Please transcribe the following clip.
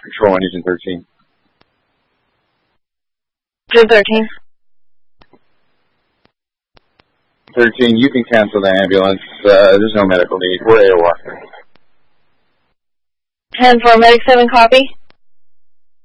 Control on Agent 13. Agent 13. 13, you can cancel the ambulance. There's no medical need. We're AWOL. 10-4, Medic 7, copy.